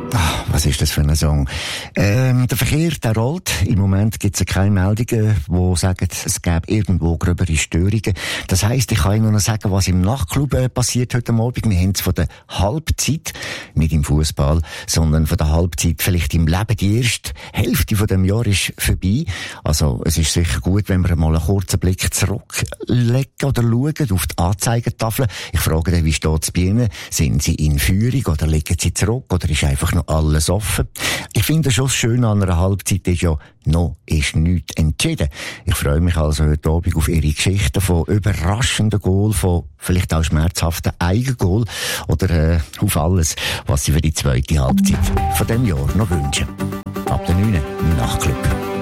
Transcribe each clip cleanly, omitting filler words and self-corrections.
Was ist das für ein Song? Der Verkehr, der rollt. Im Moment gibt es keine Meldungen, die sagen, es gäbe irgendwo gröbere Störungen. Das heisst, ich kann Ihnen nur noch sagen, was im Nachtclub passiert heute Abend. Wir haben es von der Halbzeit, nicht im Fußball, sondern von der Halbzeit vielleicht im Leben. Die erste Hälfte von dem Jahr ist vorbei. Also, es ist sicher gut, wenn wir mal einen kurzen Blick zurücklegen oder schauen auf die Anzeigetafel. Ich frage dann, wie steht es bei Ihnen? Sind Sie in Führung oder liegen Sie zurück oder ist einfach noch alles offen? Ich finde schon das Schöne an einer Halbzeit ist ja, noch ist nichts entschieden. Ich freue mich also heute Abend auf Ihre Geschichten von überraschenden Goal, von vielleicht auch schmerzhaften Eigengoal oder auf alles, was Sie für die zweite Halbzeit von diesem Jahr noch wünschen. Ab der 9 im Nachtclub.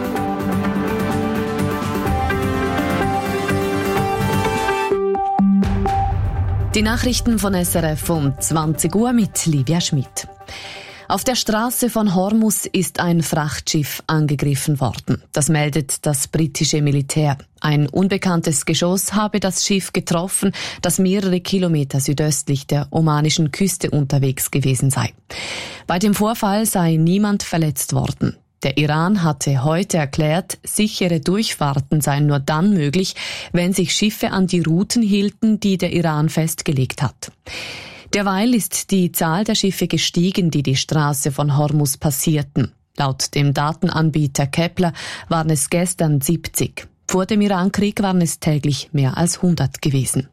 Die Nachrichten von SRF um 20 Uhr mit Livia Schmidt. Auf der Straße von Hormuz ist ein Frachtschiff angegriffen worden. Das meldet das britische Militär. Ein unbekanntes Geschoss habe das Schiff getroffen, das mehrere Kilometer südöstlich der omanischen Küste unterwegs gewesen sei. Bei dem Vorfall sei niemand verletzt worden. Der Iran hatte heute erklärt, sichere Durchfahrten seien nur dann möglich, wenn sich Schiffe an die Routen hielten, die der Iran festgelegt hat. Derweil ist die Zahl der Schiffe gestiegen, die die Straße von Hormuz passierten. Laut dem Datenanbieter Kepler waren es gestern 70. Vor dem Irankrieg waren es täglich mehr als 100 gewesen.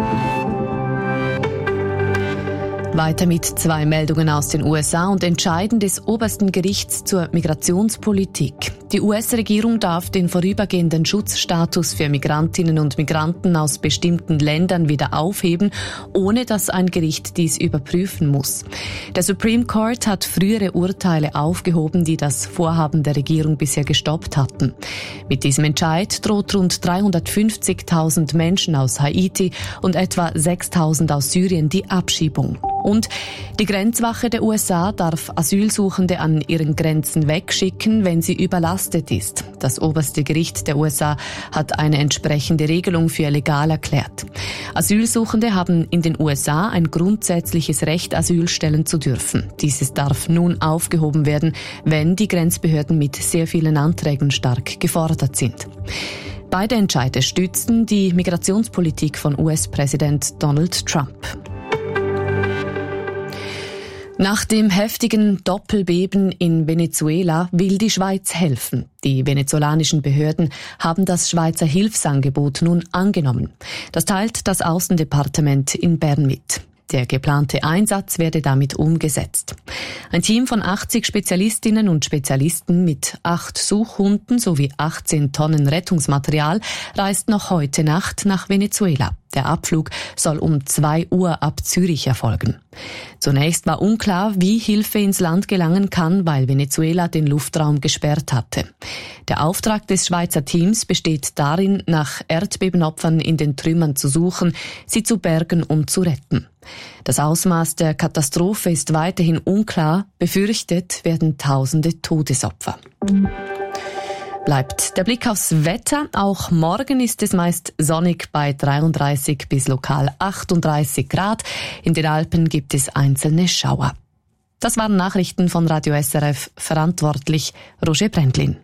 Weiter mit 2 Meldungen aus den USA und Entscheiden des obersten Gerichts zur Migrationspolitik. Die US-Regierung darf den vorübergehenden Schutzstatus für Migrantinnen und Migranten aus bestimmten Ländern wieder aufheben, ohne dass ein Gericht dies überprüfen muss. Der Supreme Court hat frühere Urteile aufgehoben, die das Vorhaben der Regierung bisher gestoppt hatten. Mit diesem Entscheid droht rund 350.000 Menschen aus Haiti und etwa 6.000 aus Syrien die Abschiebung. Und die Grenzwache der USA darf Asylsuchende an ihren Grenzen wegschicken, wenn sie überlastet ist. Das oberste Gericht der USA hat eine entsprechende Regelung für legal erklärt. Asylsuchende haben in den USA ein grundsätzliches Recht, Asyl stellen zu dürfen. Dieses darf nun aufgehoben werden, wenn die Grenzbehörden mit sehr vielen Anträgen stark gefordert sind. Beide Entscheide stützen die Migrationspolitik von US-Präsident Donald Trump. Nach dem heftigen Doppelbeben in Venezuela will die Schweiz helfen. Die venezolanischen Behörden haben das Schweizer Hilfsangebot nun angenommen. Das teilt das Aussendepartement in Bern mit. Der geplante Einsatz werde damit umgesetzt. Ein Team von 80 Spezialistinnen und Spezialisten mit 8 Suchhunden sowie 18 Tonnen Rettungsmaterial reist noch heute Nacht nach Venezuela. Der Abflug soll um 2 Uhr ab Zürich erfolgen. Zunächst war unklar, wie Hilfe ins Land gelangen kann, weil Venezuela den Luftraum gesperrt hatte. Der Auftrag des Schweizer Teams besteht darin, nach Erdbebenopfern in den Trümmern zu suchen, sie zu bergen und zu retten. Das Ausmaß der Katastrophe ist weiterhin unklar. Befürchtet werden Tausende Todesopfer. Bleibt der Blick aufs Wetter. Auch morgen ist es meist sonnig bei 33 bis lokal 38 Grad. In den Alpen gibt es einzelne Schauer. Das waren Nachrichten von Radio SRF. Verantwortlich Roger Brändlin.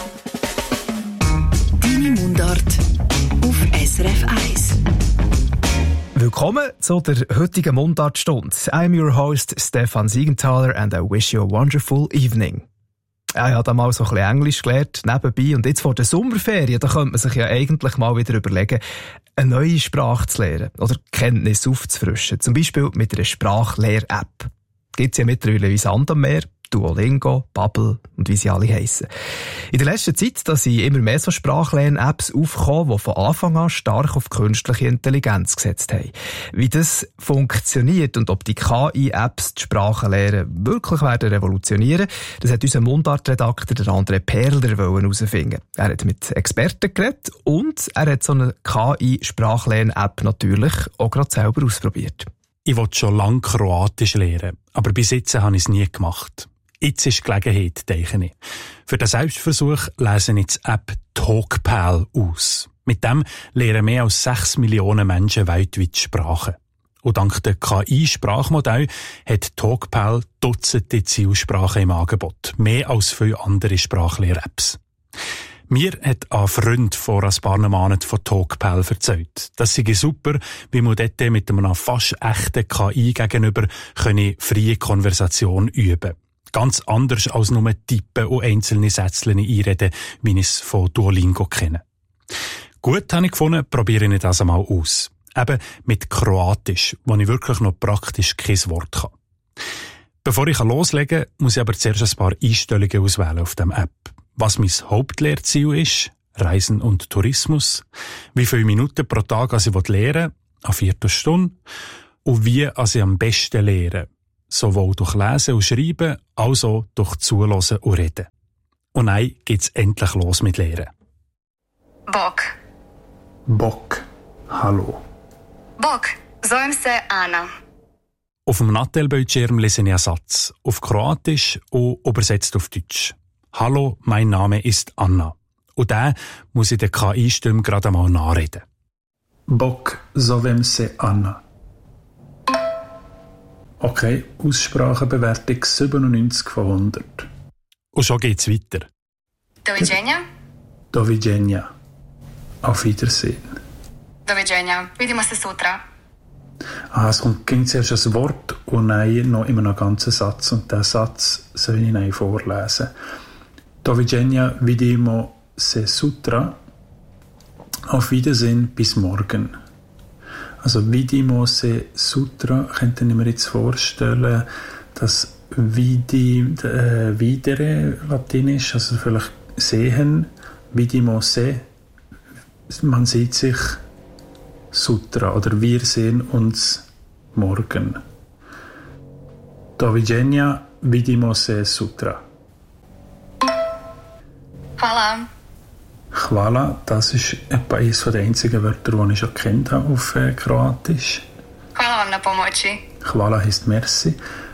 Deine Mundart auf SRF 1. Willkommen zu der heutigen Mundartstunde. I'm your host Stefan Siegenthaler and I wish you a wonderful evening. Ich habe da mal so ein bisschen Englisch gelernt, nebenbei. Und jetzt vor der Sommerferien, da könnte man sich ja eigentlich mal wieder überlegen, eine neue Sprache zu lernen oder Kenntnisse aufzufrischen. Zum Beispiel mit einer Sprachlehr-App. Gibt's ja mittlerweile wie Sand am Meer. Duolingo, Babbel und wie sie alle heissen. In der letzten Zeit da sind immer mehr so Sprachlern-Apps aufgekommen, die von Anfang an stark auf künstliche Intelligenz gesetzt haben. Wie das funktioniert und ob die KI-Apps die Sprachenlehre wirklich werden revolutionieren, das hat unser Mundartredakteur André Perler herausfinden. Er hat mit Experten geredet und er hat so eine KI-Sprachlern-App natürlich auch gerade selber ausprobiert. Ich wollte schon lange Kroatisch lernen, aber bis jetzt habe ich es nie gemacht. Jetzt ist die Gelegenheit, denke ich. Für den Selbstversuch lese ich die App TalkPal aus. Mit dem lernen mehr als 6 Millionen Menschen weltweit Sprachen. Und dank der KI-Sprachmodell hat Talkpal Dutzende Zielsprachen im Angebot. Mehr als viele andere Sprachlehr-Apps. Mir hat ein Freund vor ein paar Monaten von Talkpal erzählt. Das sei super, wie man dort mit einer fast echten KI gegenüber freie Konversation üben. Ganz anders als nur tippen und einzelne Sätze einreden, wie ich es von Duolingo kenne. Gut, habe ich gefunden, probiere ich das einmal aus. Eben mit Kroatisch, wo ich wirklich noch praktisch kein Wort kann. Bevor ich loslegen kann, muss ich aber zuerst ein paar Einstellungen auswählen auf dem App. Was mein Hauptlehrziel ist, Reisen und Tourismus, wie viele Minuten pro Tag ich lernen will, eine Viertelstunde, und wie ich am besten lehre, sowohl durch Lesen und Schreiben, als auch durch Zuhören und Reden. Und dann geht's endlich los mit Lehren. Bok. Bok. Hallo. Bok, zovem se Anna. Auf dem Nattelbildschirm lese ich einen Satz, auf Kroatisch und übersetzt auf Deutsch. Hallo, mein Name ist Anna. Und den muss ich der KI-Stimme gerade einmal nachreden. Bok, zovem se Anna. Okay, Aussprachebewertung 97 von 100. Und schon geht's weiter. Doviđenja. Doviđenja. Auf Wiedersehen. Doviđenja. Vidimo se sutra. Es kommt zuerst ein Wort und dann noch immer einen ganzen Satz. Und diesen Satz soll ich dann vorlesen. Doviđenja, vidimo se sutra. Auf Wiedersehen, bis morgen. Also vidimo se sutra könnte ich mir jetzt vorstellen, dass videre Latinisch, also vielleicht sehen, vidimo se, man sieht sich sutra oder wir sehen uns morgen. Doviđenja, vidimo se sutra. Hvala. Hvala, das ist etwa eines der einzigen Wörter, die ich schon kennt habe auf Kroatisch. Hvala vam na pomoći. Hvala heisst merci.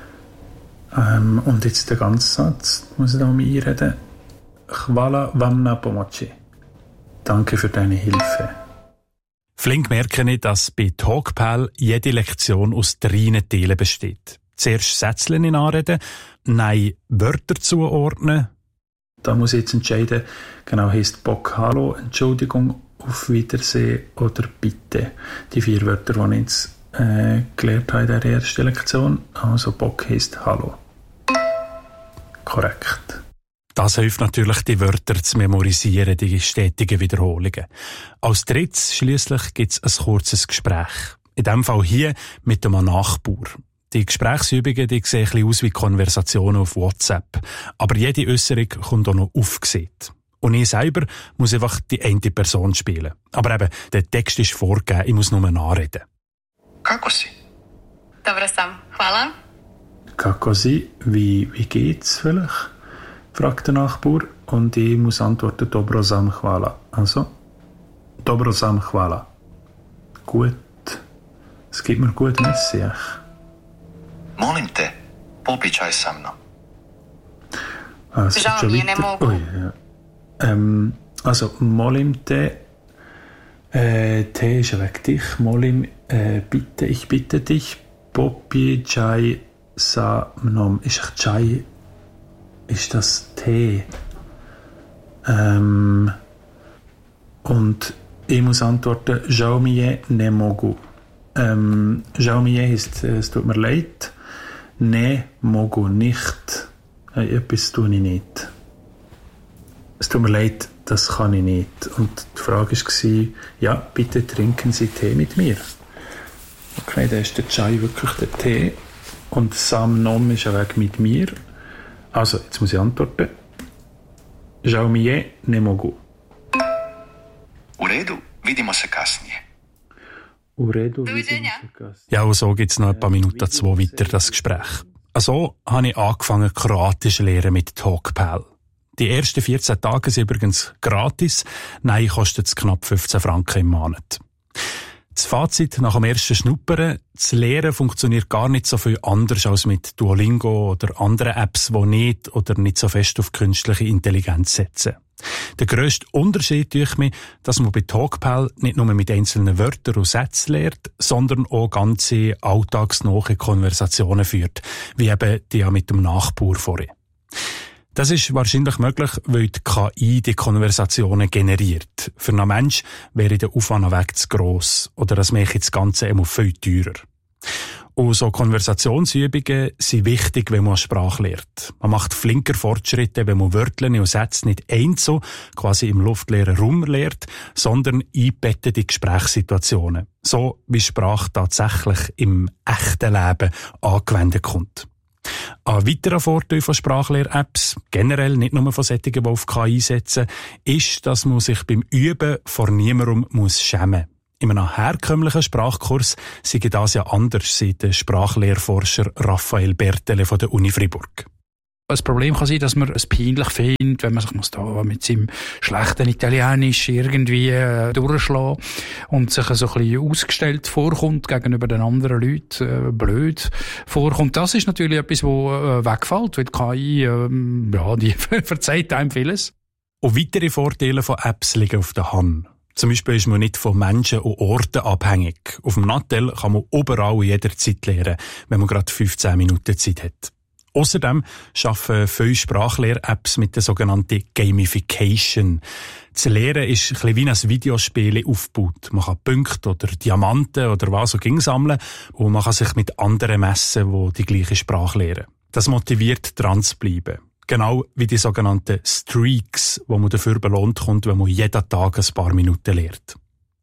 Und jetzt der ganze Satz, muss ich da mal einreden. Hvala vam na pomoći. Danke für deine Hilfe. Flink merke ich, dass bei Talkpal jede Lektion aus 3 Teilen besteht. Zuerst Sätze anreden, dann Wörter zuordnen. Da muss ich jetzt entscheiden, genau heisst Bok Hallo, Entschuldigung, auf Wiedersehen oder Bitte. Die 4 Wörter, die ich jetzt gelernt habe in der ersten Lektion. Also Bok heisst Hallo. Korrekt. Das hilft natürlich, die Wörter zu memorisieren, die stetigen Wiederholungen. Als drittes schliesslich gibt es ein kurzes Gespräch. In diesem Fall hier mit einem Nachbar. Die Gesprächsübungen, die sehen ein bisschen aus wie Konversationen auf WhatsApp. Aber jede Äußerung kommt auch noch aufgesehen. Und ich selber muss einfach die eine Person spielen. Aber eben, der Text ist vorgegeben, ich muss nur nachreden. Kako si? Dobro sam. Hvala. Kako si? Wie geht's vielleicht? Fragt der Nachbar. Und ich muss antworten, Dobro sam hvala. Also, Dobro sam hvala. Gut. Es gibt mir gut Messiach. Molim te, popij čaj sa mnom. Žao mi je, ne mogu. Also, molim te, te ist weg dich. Molim, bitte, ich bitte dich, popij čaj sa mnom. Ist Čaj, ist das Tee? Und ich muss antworten, žao mi je, ne mogu. Žao mi je heisst, es tut mir leid. Ne mogu nicht. Etwas tue ich nicht. Es tut mir leid, das kann ich nicht. Und die Frage war, ja, bitte trinken Sie Tee mit mir. Okay, da ist der Chai wirklich der Tee. Und Sam Nom ist ein Weg mit mir. Also, jetzt muss ich antworten. Žao mi je, ne mogu. U redu, vidimo se kasnije. Ja, und so gibt's noch ein paar Minuten 2 weiter das Gespräch. Also habe ich angefangen, Kroatisch zu lernen mit Talkpal. Die ersten 14 Tage sind übrigens gratis. Nein, kostet es knapp 15 Franken im Monat. Das Fazit nach dem ersten Schnuppern: Das Lehren funktioniert gar nicht so viel anders als mit Duolingo oder anderen Apps, die nicht oder nicht so fest auf künstliche Intelligenz setzen. Der grösste Unterschied durch mich, dass man bei Talkpal nicht nur mit einzelnen Wörtern und Sätzen lernt, sondern auch ganze alltagsnahe Konversationen führt, wie eben die ja mit dem Nachbar vorhin. Das ist wahrscheinlich möglich, weil die KI die Konversationen generiert. Für einen Mensch wäre der Aufwand weg zu gross oder das mache das Ganze immer viel teurer. Und so Konversationsübungen sind wichtig, wenn man Sprache lernt. Man macht flinker Fortschritte, wenn man Wörter und Sätze nicht einzeln, quasi im luftleeren Raum lernt, sondern einbettet in Gesprächssituationen. So wie Sprache tatsächlich im echten Leben angewendet kommt. Ein weiterer Vorteil von Sprachlehr-Apps, generell nicht nur von solchen, die auf KI setzen, ist, dass man sich beim Üben vor niemandem schämen muss. In einem herkömmlichen Sprachkurs sei das ja anders, sagt der Sprachlehrforscher Raphael Bertele von der Uni Fribourg. Das Problem kann sein, dass man es peinlich findet, wenn man sich da mit seinem schlechten Italienisch irgendwie durchschlagen und sich so ein bisschen ausgestellt vorkommt gegenüber den anderen Leuten, blöd vorkommt. Das ist natürlich etwas, was wegfällt, weil die KI, die verzeiht einem vieles. Und weitere Vorteile von Apps liegen auf der Hand. Zum Beispiel ist man nicht von Menschen und Orten abhängig. Auf dem Nattel kann man überall in jeder Zeit lernen, wenn man gerade 15 Minuten Zeit hat. Außerdem arbeiten viele Sprachlehr-Apps mit der sogenannten Gamification. Das Lehren ist ein bisschen wie ein Videospiel aufgebaut. Man kann Punkte oder Diamanten oder was auch immer sammeln und man kann sich mit anderen messen, die die gleiche Sprache lernen. Das motiviert, dran zu bleiben. Genau wie die sogenannten Streaks, wo man dafür belohnt kommt, wenn man jeden Tag ein paar Minuten lernt.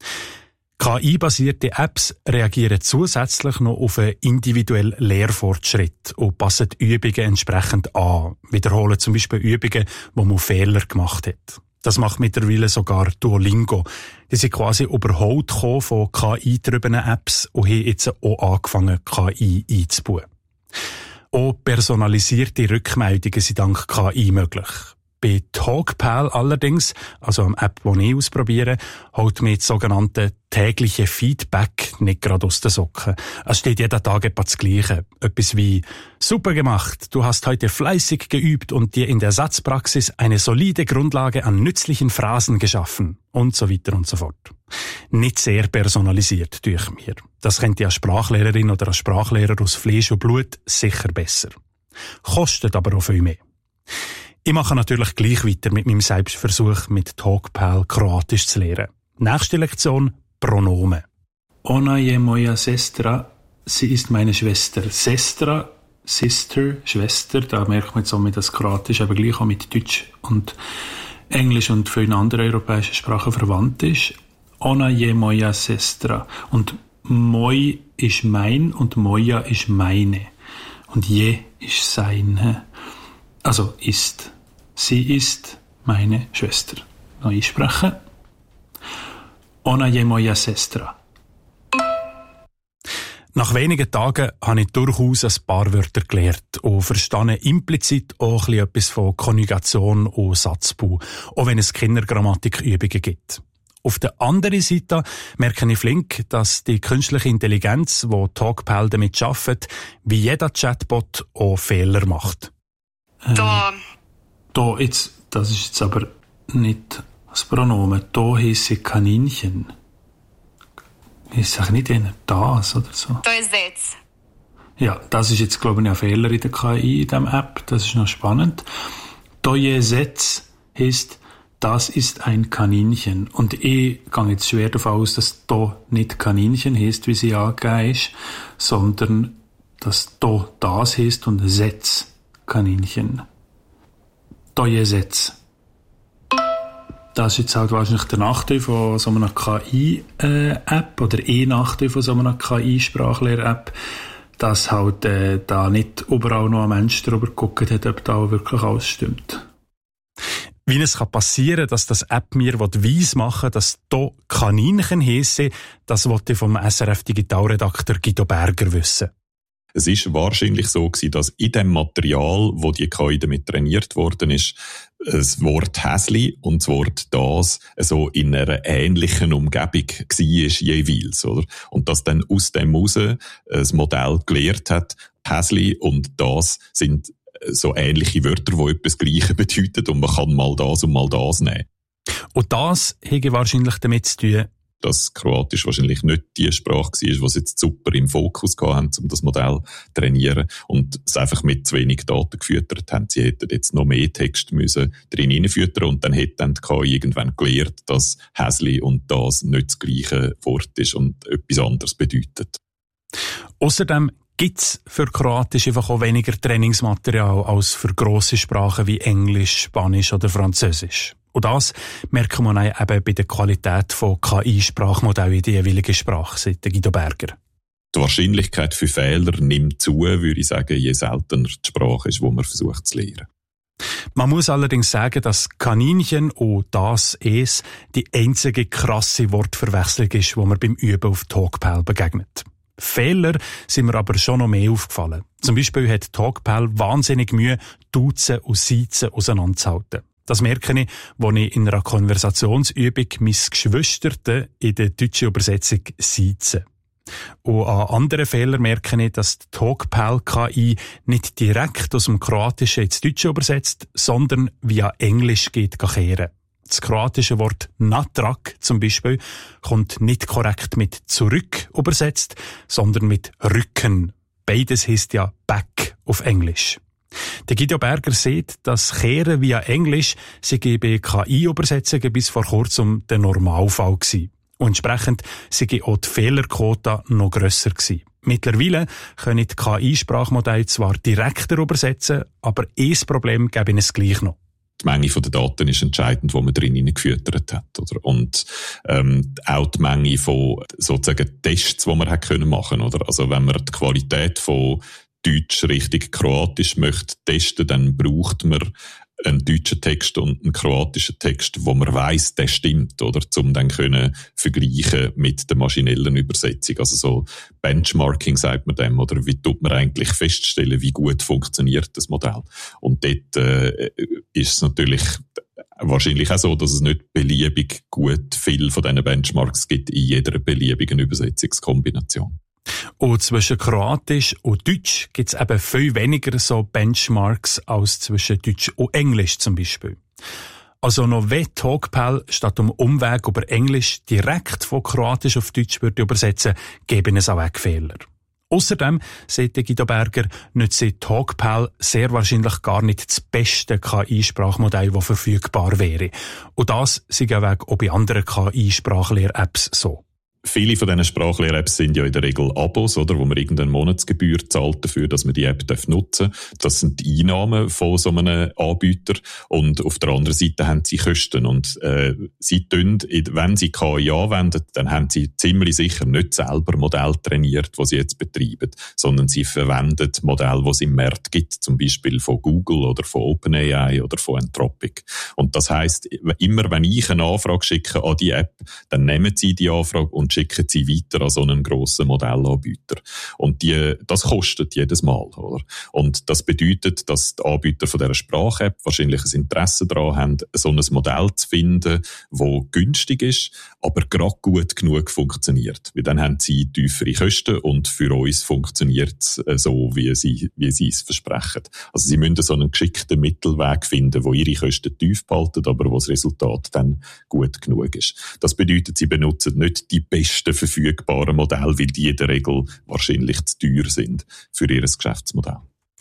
KI-basierte Apps reagieren zusätzlich noch auf einen individuellen Lehrfortschritt und passen die Übungen entsprechend an. Wiederholen zum Beispiel Übungen, wo man Fehler gemacht hat. Das macht mittlerweile sogar Duolingo. Die sind quasi überholt von KI-getriebenen Apps und haben jetzt auch angefangen, KI einzubauen. Auch personalisierte Rückmeldungen sind dank KI möglich. Bei Talkpal allerdings, also eine App, die ich ausprobiere, holt mir das sogenannte tägliche Feedback nicht gerade aus den Socken. Es steht jeden Tag etwas das Gleiche. Etwas wie: Super gemacht, du hast heute fleißig geübt und dir in der Satzpraxis eine solide Grundlage an nützlichen Phrasen geschaffen. Und so weiter und so fort. Nicht sehr personalisiert durch mir. Das könnte eine Sprachlehrerin oder ein Sprachlehrer aus Fleisch und Blut sicher besser. Kostet aber auch viel mehr. Ich mache natürlich gleich weiter mit meinem Selbstversuch, mit Talkpal Kroatisch zu lernen. Nächste Lektion: Pronomen. Ona je moja sestra, sie ist meine Schwester. Sestra, Sister, Schwester, da merkt man jetzt auch, dass Kroatisch aber gleich auch mit Deutsch und Englisch und vielen anderen europäischen Sprachen verwandt ist. Ona je moja sestra. Und moj ist mein und moja ist meine. Und je ist sein. Also ist. Sie ist meine Schwester. Noch einsprechen. Ona je moja sestra. Nach wenigen Tagen habe ich durchaus ein paar Wörter gelernt und verstehe implizit auch etwas von Konjugation und Satzbau, auch wenn es Kindergrammatikübungen gibt. Auf der anderen Seite merke ich flink, dass die künstliche Intelligenz, die Talkpal damit arbeitet, wie jeder Chatbot auch Fehler macht. Jetzt, das ist jetzt aber nicht das Pronomen. Da heisse Kaninchen. Ist es nicht eher das oder so? To je zec. Ja, das ist jetzt, glaube ich, ein Fehler in der KI, in dieser App. Das ist noch spannend. To je zec heisst, das ist ein Kaninchen. Und ich gehe jetzt schwer davon aus, dass da nicht Kaninchen heisst, wie sie angegeben ist, sondern dass da das heisst und Setz Kaninchen. To je zec. Das ist jetzt halt wahrscheinlich der Nachteil von so einer KI-App oder Nachteil von so einer KI-Sprachlehr-App, dass halt da nicht überall noch ein Mensch drüber geguckt hat, ob da wirklich alles stimmt. Wie es passieren kann, dass das App mir weiss machen will, dass hier Kaninchen heisse, das wollte ich vom SRF-Digitalredakteur Guido Berger wissen. Es ist wahrscheinlich so gewesen, dass in dem Material, wo die KI damit trainiert worden ist, das Wort «häsli» und das Wort «das» so in einer ähnlichen Umgebung war jeweils, oder? Und dass dann aus dem raus das Modell gelehrt hat, «häsli» und «das» sind so ähnliche Wörter, die etwas Gleiches bedeuten und man kann mal das und mal das nehmen. Und das hätte wahrscheinlich damit zu tun, dass Kroatisch wahrscheinlich nicht die Sprache war, die sie jetzt super im Fokus hatten, um das Modell zu trainieren und es einfach mit zu wenig Daten gefüttert haben. Sie hätten jetzt noch mehr Text müssen drin hineinfüttern und dann hätte dann die KI irgendwann gelernt, dass «häsli» und «das» nicht das gleiche Wort ist und etwas anderes bedeutet. Außerdem gibt es für Kroatisch einfach auch weniger Trainingsmaterial als für grosse Sprachen wie Englisch, Spanisch oder Französisch. Und das merkt man eben bei der Qualität von KI-Sprachmodellen in der jeweiligen Sprache, sagt Guido Berger. Die Wahrscheinlichkeit für Fehler nimmt zu, würde ich sagen, je seltener die Sprache ist, die man versucht zu lernen. Man muss allerdings sagen, dass Kaninchen und das es die einzige krasse Wortverwechslung ist, die man beim Üben auf Talkpal begegnet. Fehler sind mir aber schon noch mehr aufgefallen. Zum Beispiel hat Talkpal wahnsinnig Mühe, Duzen und Siezen auseinanderzuhalten. Das merke ich, als ich in einer Konversationsübung mein Geschwisterte in der deutschen Übersetzung siezen. Und an anderen Fehlern merke ich, dass die Talkpal-KI nicht direkt aus dem Kroatischen ins Deutsche übersetzt, sondern via Englisch geht kehren. Das kroatische Wort natrag zum Beispiel kommt nicht korrekt mit zurück übersetzt, sondern mit Rücken. Beides heisst ja back auf Englisch. Der Guido Berger sieht, dass Kehren via Englisch sei bei KI-Übersetzungen bis vor kurzem der Normalfall gewesen. Und entsprechend sei auch die Fehlerquote noch grösser gewesen. Mittlerweile können die KI-Sprachmodelle zwar direkter übersetzen, aber ein Problem gäbe es gleich noch. Die Menge der Daten ist entscheidend, die man drin gefüttert hat, oder? Und auch die Menge von sozusagen Tests, die man hat können machen, oder? Also wenn man die Qualität von Deutsch richtig Kroatisch möchte testen, dann braucht man einen deutschen Text und einen kroatischen Text, wo man weiss, der stimmt, oder? Um dann können vergleichen mit der maschinellen Übersetzung. Also so Benchmarking sagt man dem, oder? Wie tut man eigentlich feststellen, wie gut funktioniert das Modell? Und dort ist es natürlich wahrscheinlich auch so, dass es nicht beliebig gut viel von diesen Benchmarks gibt in jeder beliebigen Übersetzungskombination. Und zwischen Kroatisch und Deutsch gibt es eben viel weniger so Benchmarks als zwischen Deutsch und Englisch zum Beispiel. Also noch wenn Talkpal statt um Umweg über Englisch direkt von Kroatisch auf Deutsch würde übersetzen, geben es auch Fehler. Außerdem, sagt Guido Berger, nützt Talkpal sehr wahrscheinlich gar nicht das beste KI-Sprachmodell, das verfügbar wäre. Und das sei auch bei anderen KI-Sprachlehr-Apps so. Viele von diesen Sprachlehr-Apps sind ja in der Regel Abos, oder, wo man irgendeine Monatsgebühr zahlt dafür, dass man die App nutzen darf. Das sind die Einnahmen von so einem Anbieter. Und auf der anderen Seite haben sie Kosten. Und sie tun, wenn sie KI anwenden, dann haben sie ziemlich sicher nicht selber Modelle trainiert, die sie jetzt betreiben, sondern sie verwenden Modelle, die es im Markt gibt, zum Beispiel von Google oder von OpenAI oder von Anthropic. Und das heisst, immer wenn ich eine Anfrage schicke an die App, dann nehmen sie die Anfrage und schicken sie weiter an so einen grossen Modellanbieter. Und das kostet jedes Mal, oder? Und das bedeutet, dass die Anbieter von dieser Sprach-App wahrscheinlich ein Interesse daran haben, so ein Modell zu finden, das günstig ist, aber gerade gut genug funktioniert. Weil dann haben sie tiefere Kosten und für uns funktioniert es so, wie sie es versprechen. Also sie müssen so einen geschickten Mittelweg finden, wo ihre Kosten tief behalten, aber wo das Resultat dann gut genug ist. Das bedeutet, sie benutzen nicht die besten verfügbaren Modelle, weil die in der Regel wahrscheinlich zu teuer sind für ihr Geschäftsmodell.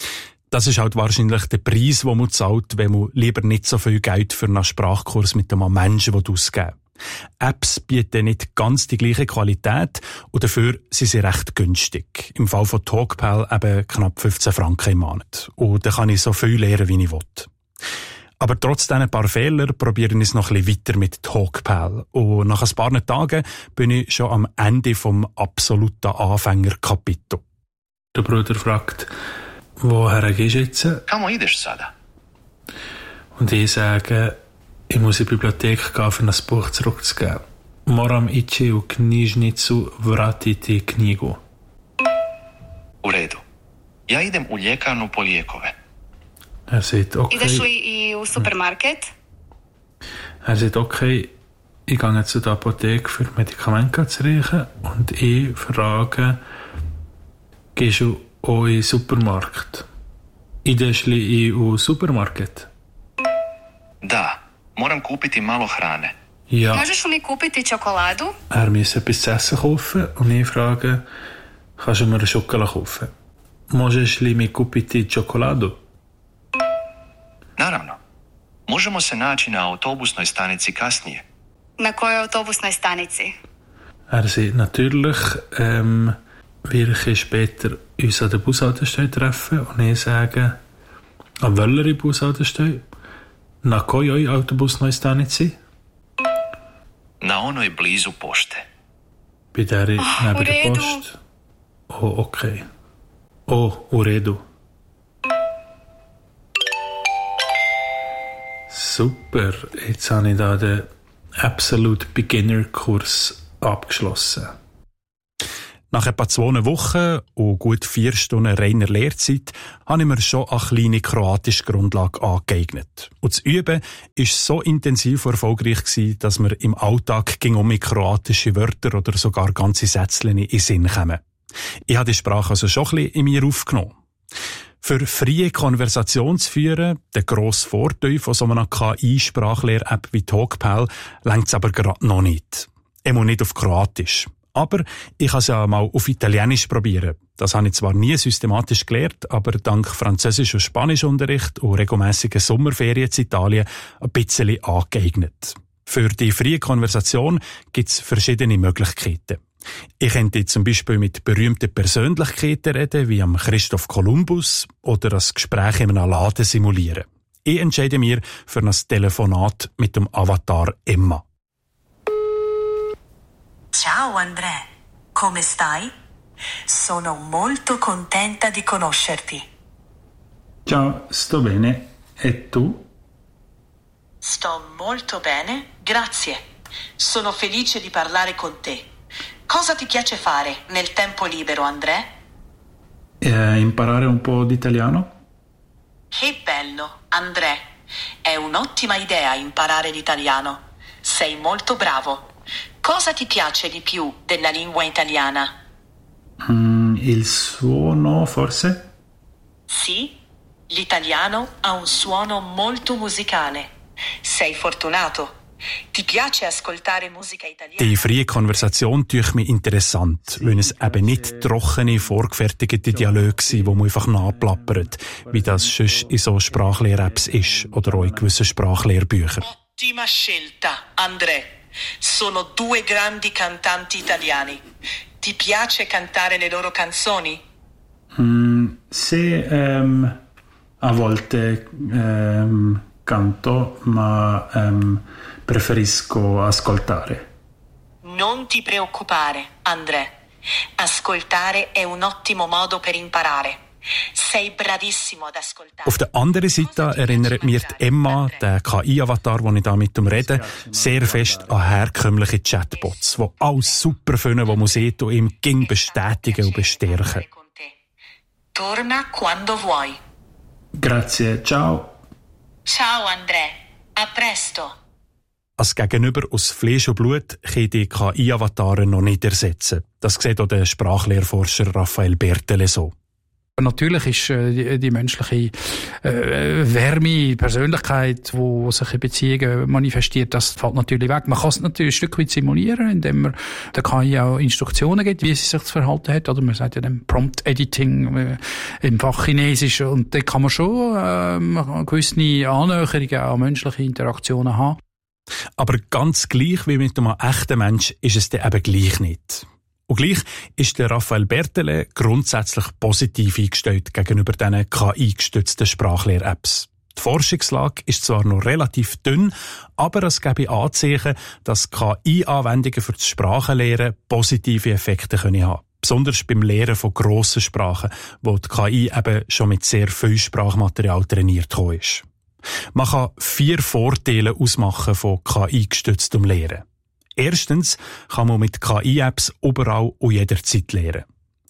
Das ist halt wahrscheinlich der Preis, den man zahlt, wenn man lieber nicht so viel Geld für einen Sprachkurs mit einem Menschen ausgeben. Apps bieten nicht ganz die gleiche Qualität und dafür sind sie recht günstig. Im Fall von Talkpal eben knapp 15 Franken im Monat. Und da kann ich so viel lernen, wie ich will. Aber trotz diesen paar Fehler probiere ich es noch ein bisschen weiter mit Talkpal. Und nach ein paar Tagen bin ich schon am Ende vom absoluten Anfängerkapitel. Der Bruder fragt, woher gehst du jetzt? Kamo ideš sada? Und ich sage, ich muss in die Bibliothek gehen, um das Buch zurückzugeben. Moram ići u knjižnicu vratiti knjigu. U redu. Ja idem u ljekarnu po lijekove. Er sagt, okay. Ideš li i u supermarket? Er sagt, okay, ich gehe zu der Apotheke für Medikamente zu riechen und ich frage, gehst du auch in den Supermarkt? Ideš li i u supermarket? Da, moram kupiti malo hrane. Ja. Možeš li mi kupiti čokoladu? Er muss etwas zu essen kaufen und ich frage, kannst du mir eine Schokolade kaufen? Možeš li mi kupiti čokoladu? Naravno. Možemo se naći na autobusnoj stanici kasnije. Na kojoj autobusnoj stanici? Er sagt, natürlich wir später uns an der Bushaltestelle treffen und ich sage, an welcher Bushaltestelle? Na kojoj autobusnoj stanici? Na onoj blizu pošte. Bei der neben der Post. Oh, okay. Oh, u redu. Super, jetzt habe ich da den Absolute Beginner Kurs abgeschlossen. Nach etwa 2 Wochen und gut 4 Stunden reiner Lehrzeit habe ich mir schon eine kleine kroatische Grundlage angeeignet. Und das Üben war so intensiv und erfolgreich, dass mir im Alltag mit kroatische Wörter oder sogar ganze Sätze in den Sinn kommen. Ich habe die Sprache also schon ein bisschen in mir aufgenommen. Für freie Konversation zu führen, der grosse Vorteil von so einer KI-Sprachlehr-App wie TalkPal, reicht es aber gerade noch nicht. Immer nicht auf Kroatisch. Aber ich kann es ja mal auf Italienisch probieren. Das habe ich zwar nie systematisch gelernt, aber dank Französisch- und Spanischunterricht und regelmässigen Sommerferien in Italien ein bisschen angeeignet. Für die freie Konversation gibt es verschiedene Möglichkeiten. Ich könnte zum Beispiel mit berühmten Persönlichkeiten reden, wie am Christoph Kolumbus, oder ein Gespräch in einem Laden simulieren. Ich entscheide mich für ein Telefonat mit dem Avatar Emma. Ciao André, come stai? Sono molto contenta di conoscerti. Ciao, sto bene. E tu? Sto molto bene, grazie. Sono felice di parlare con te. Cosa ti piace fare nel tempo libero, André? Imparare un po' di italiano? Che bello, André. È un'ottima idea imparare l'italiano. Sei molto bravo. Cosa ti piace di più della lingua italiana? Il suono, forse? Sì, l'italiano ha un suono molto musicale. Sei fortunato. Ti piace ascoltare musica italiana? Die freie Konversation tue mich interessant, weil es eben nicht trockene, vorgefertigte Dialoge sind, die man einfach nachplappert, wie das sonst in so Sprachlehr-Apps ist oder auch in gewissen Sprachlehrbüchern. Ottima scelta, André. Sono 2 grandi cantanti italiani. Ti piace cantare le loro canzoni? Sì, a volte canto, ma preferisco ascoltare. Non ti preoccupare, André. Ascoltare è un ottimo modo per imparare. Sei bravissimo ad ascoltare. Auf der anderen Seite erinnert mir die Emma, der KI-Avatar, den ich da mit ihm rede, sehr fest an herkömmliche Chatbots, die alles super finden, was man sieht und ihm ging bestätigen und bestärken. Torna quando vuoi. Grazie, ciao. Ciao André, a presto. Als Gegenüber aus Fleisch und Blut kann die KI-Avatare noch nicht ersetzen. Das sieht auch der Sprachlehrforscher Raphael Bertele so. Natürlich ist die menschliche Wärme, Persönlichkeit, die sich in Beziehungen manifestiert, das fällt natürlich weg. Man kann es natürlich ein Stück weit simulieren, indem man der KI auch Instruktionen gibt, wie sie sich zu verhalten hat. Oder man sagt ja dann Prompt-Editing im Fach Chinesisch. Und da kann man schon gewisse Annäherungen an menschliche Interaktionen haben. Aber ganz gleich wie mit einem echten Mensch ist es dann eben gleich nicht. Und gleich ist der Raphael Bertele grundsätzlich positiv eingestellt gegenüber diesen KI-gestützten Sprachlehr-Apps. Die Forschungslage ist zwar noch relativ dünn, aber es gäbe Anzeichen, dass KI-Anwendungen für das Sprachenlernen positive Effekte haben können. Besonders beim Lehren von grossen Sprachen, wo die KI eben schon mit sehr viel Sprachmaterial trainiert ist. Man kann 4 Vorteile ausmachen von KI-gestütztem Lehren. Erstens kann man mit KI-Apps überall und jederzeit lernen.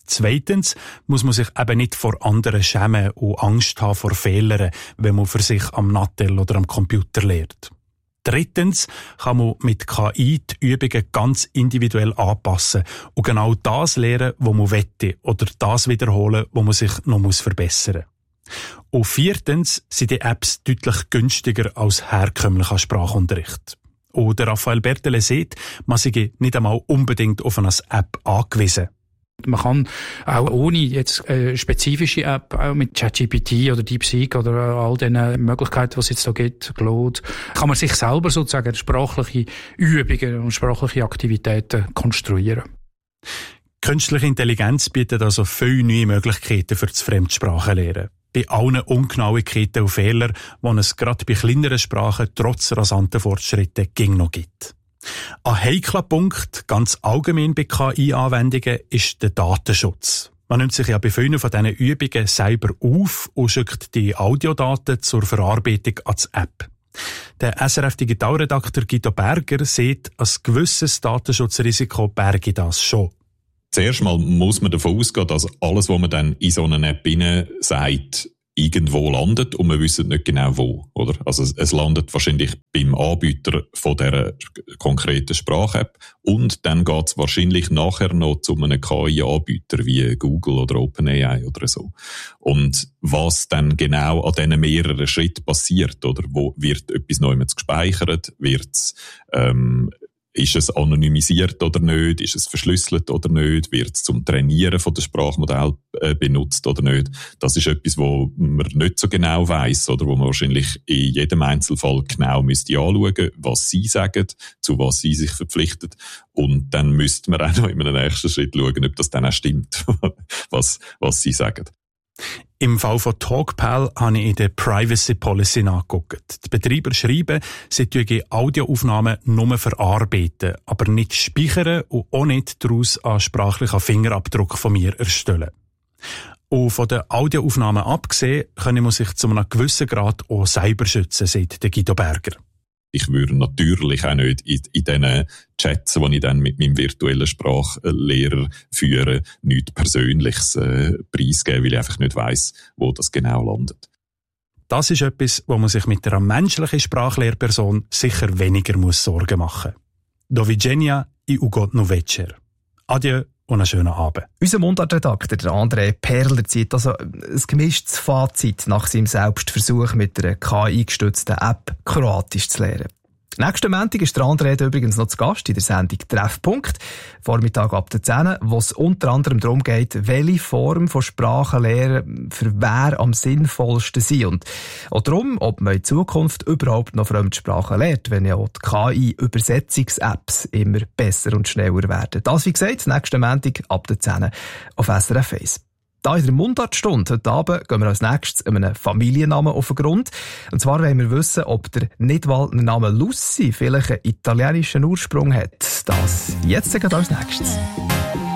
Zweitens muss man sich eben nicht vor anderen schämen und Angst haben vor Fehlern, wenn man für sich am Nattel oder am Computer lernt. Drittens kann man mit KI die Übungen ganz individuell anpassen und genau das lernen, was man wette, oder das wiederholen, wo man sich noch verbessern muss. Und viertens sind die Apps deutlich günstiger als herkömmlicher Sprachunterricht. Und der Raphael Bertele sieht, man sei nicht einmal unbedingt auf eine App angewiesen. Man kann auch ohne jetzt spezifische App, auch mit ChatGPT oder DeepSeek oder all den Möglichkeiten, die es jetzt da gibt, Claude, kann man sich selber sozusagen sprachliche Übungen und sprachliche Aktivitäten konstruieren. Künstliche Intelligenz bietet also viele neue Möglichkeiten für das Fremdsprachenlernen. Bei allen Ungenauigkeiten und Fehlern, die es gerade bei kleineren Sprachen trotz rasanter Fortschritte noch gibt. Ein heikler Punkt, ganz allgemein bei KI-Anwendungen, ist der Datenschutz. Man nimmt sich ja bei vielen von diesen Übungen selber auf und schickt die Audiodaten zur Verarbeitung als App. Der SRF-Digitalredakteur Guido Berger sieht, ein gewisses Datenschutzrisiko berge das schon. Zuerst mal muss man davon ausgehen, dass alles, was man dann in so einer App sagt, irgendwo landet und wir wissen nicht genau wo, oder? Also es landet wahrscheinlich beim Anbieter von dieser konkreten Sprach-App und dann geht es wahrscheinlich nachher noch zu einem KI-Anbieter wie Google oder OpenAI oder so. Und was dann genau an diesen mehreren Schritten passiert, oder wo wird etwas neu gespeichert, ist es anonymisiert oder nicht? Ist es verschlüsselt oder nicht? Wird es zum Trainieren von der Sprachmodell benutzt oder nicht? Das ist etwas, wo man nicht so genau weiss, oder wo man wahrscheinlich in jedem Einzelfall genau müsste anschauen, was sie sagen, zu was sie sich verpflichtet. Und dann müsste man auch noch in einem nächsten Schritt schauen, ob das dann auch stimmt, was sie sagen. Im Fall von TalkPal habe ich in der Privacy Policy nachgeguckt. Die Betreiber schreiben, sie würden Audioaufnahmen nur verarbeiten, aber nicht speichern und auch nicht daraus einen sprachlichen Fingerabdruck von mir erstellen. Und von den Audioaufnahmen abgesehen, können man sich zu einem gewissen Grad auch selber schützen, sagt der Guido Berger. Ich würde natürlich auch nicht in diesen Chats, die ich dann mit meinem virtuellen Sprachlehrer führe, nichts Persönliches preisgeben, weil ich einfach nicht weiss, wo das genau landet. Das ist etwas, wo man sich mit einer menschlichen Sprachlehrperson sicher weniger Sorgen machen muss. Do widzenia i ugodno večer. Adieu und einen schönen Abend. Unser Mundartredakteur, der André Perler, zieht also ein gemischtes Fazit nach seinem Selbstversuch mit einer KI-gestützten App Kroatisch zu lernen. Nächsten Montag ist der André übrigens noch zu Gast in der Sendung Treffpunkt, Vormittag ab der 10, wo es unter anderem darum geht, welche Form von Sprachenlehre für wer am sinnvollsten sind. Und auch darum, ob man in Zukunft überhaupt noch Fremdsprachen lernt, wenn ja auch die KI-Übersetzungs-Apps immer besser und schneller werden. Das, wie gesagt, nächsten Montag ab der 10 auf SRF 1. Da in der Mundartstunde heute Abend gehen wir als nächstes einem Familiennamen auf den Grund. Und zwar wollen wir wissen, ob der Nidwaldner Name Lucy vielleicht einen italienischen Ursprung hat. Das jetzt als nächstes.